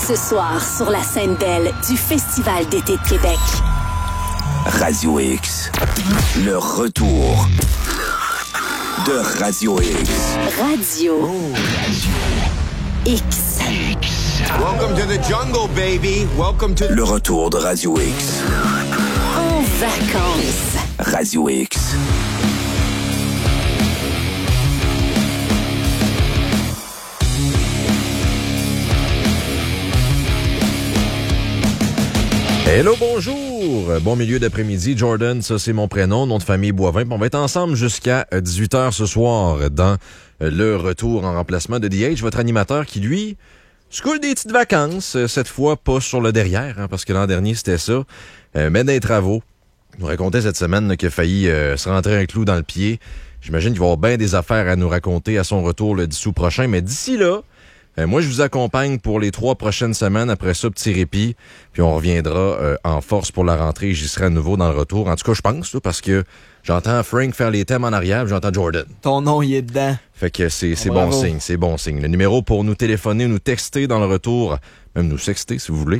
Ce soir, sur la scène belle du Festival d'été de Québec. Radio X. Le retour de Radio X. Radio X. Welcome to the jungle, baby. Welcome to... Le retour de Radio X. En vacances. Radio X. Hello, bonjour! Bon milieu d'après-midi, Jordan, ça c'est mon prénom, nom de famille Boivin. On va être ensemble jusqu'à 18h ce soir dans le retour en remplacement de DH, votre animateur qui, lui, se coule des petites vacances, cette fois pas sur le derrière, hein, parce que l'an dernier c'était ça, mais des travaux. Il nous racontait cette semaine là, qu'il a failli se rentrer un clou dans le pied. J'imagine qu'il va avoir bien des affaires à nous raconter à son retour le 10 août prochain, mais d'ici là, moi, je vous accompagne pour les 3 prochaines semaines. Après ça, petit répit. Puis on reviendra en force pour la rentrée. J'y serai à nouveau dans le retour. En tout cas, je pense, là, parce que j'entends Frank faire les thèmes en arrière, puis j'entends Jordan. Ton nom, il est dedans. Fait que c'est bon signe, c'est bon signe. Le numéro pour nous téléphoner, nous texter dans le retour, même nous sexter si vous voulez,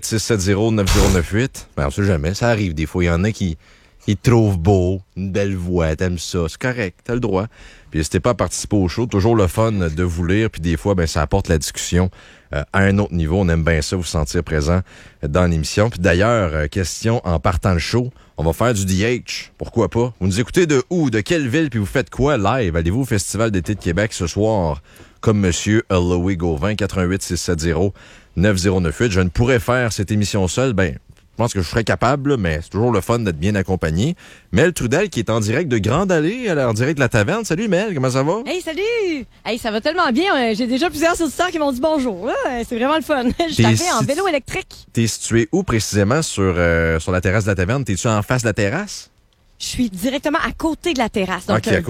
88-670-9098. Ben, on sait jamais, ça arrive. Des fois, il y en a qui te trouvent beau, une belle voix, t'aimes ça, c'est correct, t'as le droit. Puis n'hésitez pas à participer au show. Toujours le fun de vous lire. Puis des fois, ben ça apporte la discussion à un autre niveau. On aime bien ça, vous sentir présent dans l'émission. Puis d'ailleurs, question en partant le show, on va faire du DH. Pourquoi pas? Vous nous écoutez de où? De quelle ville? Puis vous faites quoi live? Allez-vous au Festival d'été de Québec ce soir? Comme Monsieur Louis Gauvin, 88-670-9098. Je ne pourrais faire cette émission seule. Ben, je pense que je serais capable, mais c'est toujours le fun d'être bien accompagné. Mel Trudel, qui est en direct de Grande Allée, en direct de la taverne. Salut Mel, comment ça va? Hey, salut! Hey, ça va tellement bien. J'ai déjà plusieurs auditeurs qui m'ont dit bonjour. Là. C'est vraiment le fun. Je suis arrivée en vélo électrique. T'es situé où précisément sur la terrasse de la taverne? T'es-tu en face de la terrasse? Je suis directement à côté de la terrasse. Donc, okay,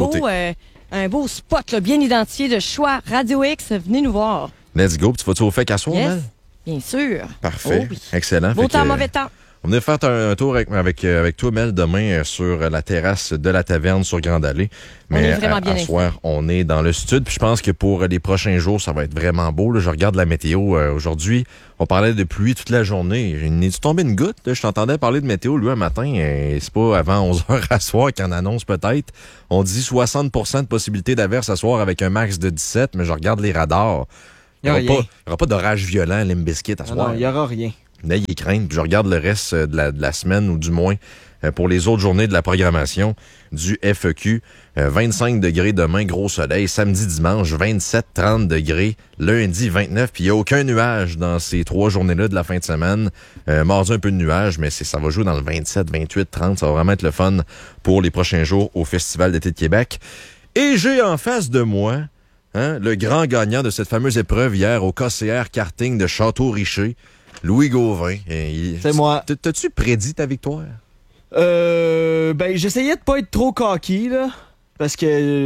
un beau spot là, bien identifié de choix. Radio X, venez nous voir. Let's go. Tu vas-tu au fait qu'à soir, yes, Mel? Bien sûr. Parfait. Oh, oui. Excellent. Beau temps, mauvais temps. On venait faire un tour avec toi, Mel, demain sur la terrasse de la taverne sur Grande Allée. Mais à soir, on est dans le studio. Puis je pense que pour les prochains jours, ça va être vraiment beau. Là, je regarde la météo aujourd'hui. On parlait de pluie toute la journée. Il est tombé une goutte. Là, je t'entendais parler de météo, lui, un matin. C'est pas avant 11h à soir qu'il en annonce peut-être. On dit 60% de possibilité d'averse à soir avec un max de 17, mais je regarde les radars. Il n'y aura pas d'orage violent, Limp Bizkit à soir. Non, il n'y aura rien. Là, il est craint. Puis je regarde le reste de la semaine, ou du moins pour les autres journées de la programmation du FEQ. 25 degrés demain, gros soleil. Samedi, dimanche, 27-30 degrés. Lundi, 29. Puis il n'y a aucun nuage dans ces 3 journées-là de la fin de semaine. Mardi, un peu de nuage, mais ça va jouer dans le 27, 28, 30. Ça va vraiment être le fun pour les prochains jours au Festival d'été de Québec. Et j'ai en face de moi le grand gagnant de cette fameuse épreuve hier au KCR Karting de Château-Richer, Louis Gauvin. C'est moi. T'as-tu prédit ta victoire? Ben, j'essayais de pas être trop cocky, là. Parce que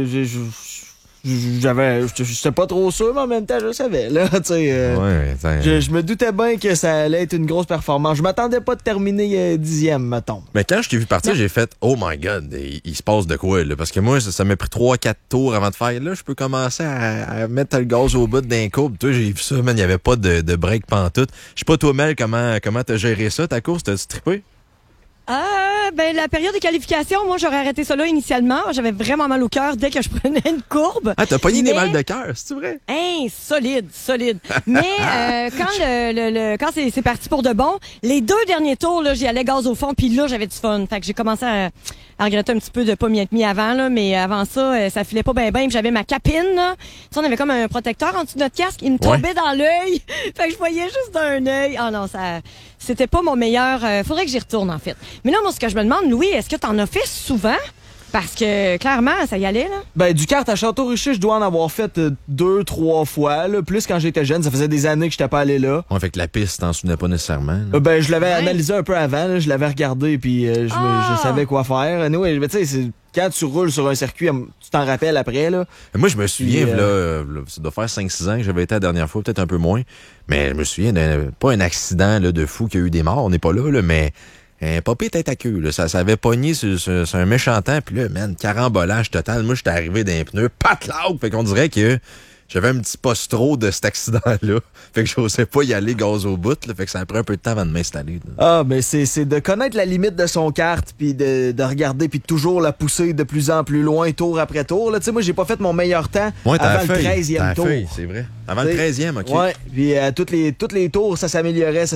j'étais pas trop sûr, mais en même temps, je savais, là. Tu sais, je me doutais bien que ça allait être une grosse performance. Je m'attendais pas de terminer 10e, mettons. Mais quand je t'ai vu partir, j'ai fait « Oh my God, il se passe de quoi, là? » Parce que moi, ça m'a pris 3-4 tours avant de faire. Là, je peux commencer à mettre le gaz au bout d'un couple. Toi, j'ai vu ça, man, il n'y avait pas de break pantoute. Je sais pas, toi, Mel, comment t'as géré ça, ta course? T'as-tu trippé? Ben, la période de qualification, moi, j'aurais arrêté ça là initialement. J'avais vraiment mal au cœur dès que je prenais une courbe. Ah, t'as pogné des mal de cœur, c'est vrai? Hein, solide. Mais quand c'est parti pour de bon, les 2 derniers tours, là, j'y allais gaz au fond, puis là, j'avais du fun. Fait que j'ai commencé à regretter un petit peu de pas m'y être mis avant, là, mais avant ça, ça filait pas bien, puis j'avais ma capine, là. Ça, on avait comme un protecteur en dessous de notre casque, il me tombait dans l'œil. Fait que je voyais juste d'un œil. Ah non, c'était pas mon meilleur. Faudrait que j'y retourne, en fait. Mais là, moi, ce que je me demande, Louis, est-ce que t'en as fait souvent? Parce que, clairement, ça y allait, là. Ben, du kart à Château-Richer, je dois en avoir fait 2-3 fois, là. Plus quand j'étais jeune, ça faisait des années que j'étais pas allé là. Ouais, fait que la piste, t'en souvenais pas nécessairement. Ben, je l'avais analysé un peu avant, là. Je l'avais regardé, puis je savais quoi faire. Anyway, tu sais, quand tu roules sur un circuit, tu t'en rappelles après, là. Moi, je me souviens, ça doit faire 5-6 ans que j'avais été la dernière fois, peut-être un peu moins. Mais je me souviens pas un accident là, de fou qui a eu des morts, on n'est pas là, mais un popé tête à queue. Là. Ça avait pogné sur un méchant temps, puis là, man, carambolage total. Moi, j'étais arrivé d'un pneu, patlauk! Fait qu'on dirait que j'avais un petit post-trop de cet accident-là. Fait que j'osais pas y aller gaz au bout. Là, fait que ça a pris un peu de temps avant de m'installer. Là. Ah, mais c'est de connaître la limite de son kart, puis de regarder, puis de toujours la pousser de plus en plus loin, tour après tour. Tu sais, moi, j'ai pas fait mon meilleur temps avant le 13e tour. C'est vrai. Avant le 13e, OK. Ouais, puis toutes les tours, ça s'améliorait.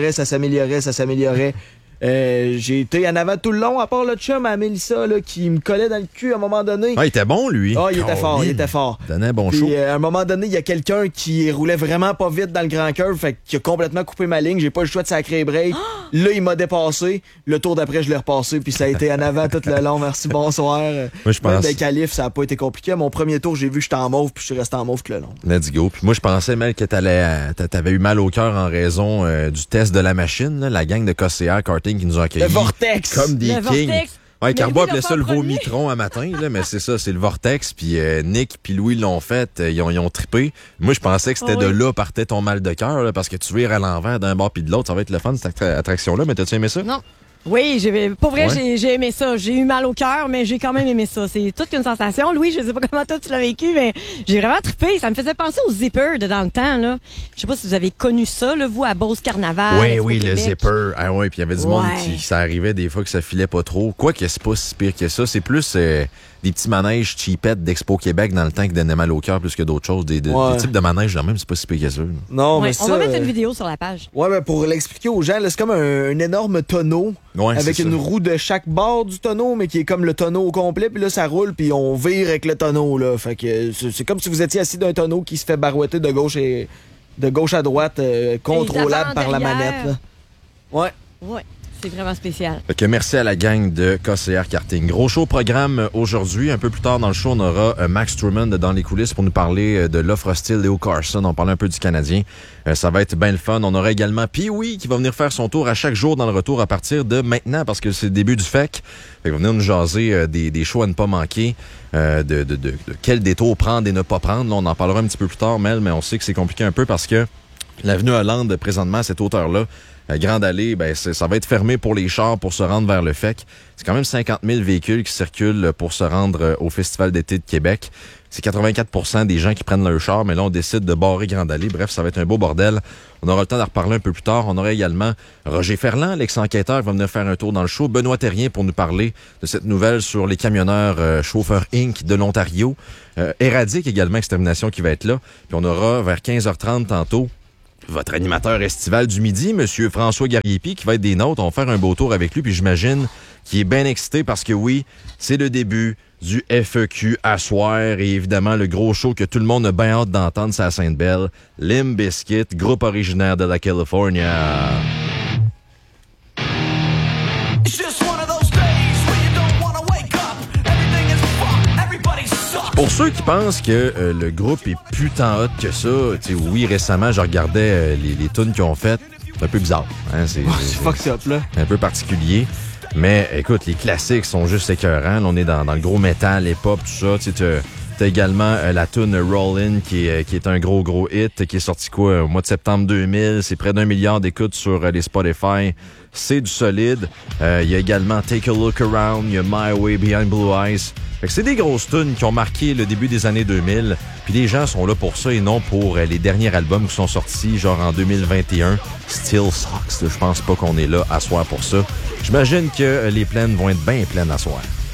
J'ai été en avant tout le long, à part le chum à Mélissa là, qui me collait dans le cul à un moment donné. Ah, il était bon, lui. Ah, il était fort. Il donnait un bon Puis, show. à un moment donné, il y a quelqu'un qui roulait vraiment pas vite dans le grand curve, fait qu'il a complètement coupé ma ligne. J'ai pas le choix de sacrer break. Là, il m'a dépassé. Le tour d'après, je l'ai repassé, puis ça a été en avant tout le long. Merci, bonsoir. Moi, je pense. Des qualifs, ça a pas été compliqué. Mon premier tour, j'ai vu que j'étais en mauve, puis je suis resté en mauve tout le long. Let's go. Puis moi, je pensais, Mel, que t'avais eu mal au cœur en raison du test de la machine, là, la gang de KCR Karting qui nous a accueillis. Le Vortex! Comme des Le kings. Vortex. Ouais, Carbo appelait ça le premier. vomitron un matin, là, mais c'est ça, c'est le Vortex. Puis Nick puis Louis l'ont fait, ils ont trippé. Moi, je pensais que c'était de là partait ton mal de cœur, là, parce que tu vires à l'envers d'un bord puis de l'autre. Ça va être le fun, cette attraction-là. Mais t'as-tu aimé ça? Non. Oui, pour vrai, j'ai aimé ça. J'ai eu mal au cœur, mais j'ai quand même aimé ça. C'est toute une sensation. Louis, je sais pas comment toi tu l'as vécu, mais j'ai vraiment trippé. Ça me faisait penser au zipper de dans le temps, là. Je sais pas si vous avez connu ça, là, vous, à Beauce Carnaval. Oui, le zipper. Ah ouais, puis il y avait du monde Ouais. qui, ça arrivait des fois que ça filait pas trop. Quoique c'est pas si pire que ça. C'est plus des petits manèges cheapettes d'Expo Québec dans le temps qui donnaient mal au cœur plus que d'autres choses. Des types de manèges, là, même, c'est pas si pire que ça. Non, Ouais, mais ça... on va mettre une vidéo sur la page. Ouais, mais pour l'expliquer aux gens, là, c'est comme un énorme tonneau avec c'est une ça. roue de chaque bord du tonneau, mais qui est comme le tonneau au complet, puis là, ça roule, puis on vire avec le tonneau, là. Fait que c'est comme si vous étiez assis d'un tonneau qui se fait barouetter de gauche à droite, contrôlable par la derrière. manette, là. Ouais. Ouais, c'est vraiment spécial. Fait que merci à la gang de KCR Karting. Gros show programme aujourd'hui. Un peu plus tard dans le show, on aura Max Truman dans les coulisses pour nous parler de l'offre hostile Léo Carson. On parle un peu du Canadien. Ça va être bien le fun. On aura également Pee-Wee qui va venir faire son tour à chaque jour dans le retour à partir de maintenant parce que c'est le début du FEC. Fait qu'il va venir nous jaser des shows à ne pas manquer, de quel détour prendre et ne pas prendre. Là, on en parlera un petit peu plus tard, Mel, mais on sait que c'est compliqué un peu parce que l'avenue Hollande, présentement, à cette hauteur-là, Grande Allée, ça va être fermé pour les chars pour se rendre vers le FEC. C'est quand même 50 000 véhicules qui circulent pour se rendre au Festival d'été de Québec. C'est 84% des gens qui prennent leur char, mais là, on décide de barrer Grande Allée. Bref, ça va être un beau bordel. On aura le temps d'en reparler un peu plus tard. On aura également Roger Ferland, l'ex-enquêteur, qui va venir faire un tour dans le show. Benoît Terrien pour nous parler de cette nouvelle sur les camionneurs chauffeurs Inc. de l'Ontario. Éradique également, Extermination, qui va être là. Puis on aura vers 15h30 tantôt votre animateur estival du midi, Monsieur François Gariepi, qui va être des nôtres. On va faire un beau tour avec lui, puis j'imagine qu'il est bien excité parce que oui, c'est le début du FEQ à soir et évidemment le gros show que tout le monde a bien hâte d'entendre, c'est à Sainte-Belle. Limp Bizkit, groupe originaire de la California. Pour ceux qui pensent que le groupe est plus tant hot que ça, oui, récemment, je regardais les tunes qu'ils ont faites. C'est un peu bizarre. Hein? C'est fucked up, là. Un peu particulier. Mais écoute, les classiques sont juste écœurants. Là, on est dans le gros métal, hip-hop, tout ça. T'as également la tune Rollin' qui est un gros hit, qui est sorti au mois de septembre 2000. C'est près d'1 milliard d'écoutes sur les Spotify. C'est du solide. Il y a également Take a Look Around, il y a My Way Behind Blue Eyes. Fait que c'est des grosses tunes qui ont marqué le début des années 2000. Puis les gens sont là pour ça et non pour les derniers albums qui sont sortis, genre en 2021. Still Sucks. Je pense pas qu'on est là à soir pour ça. J'imagine que les plaines vont être bien pleines à soir.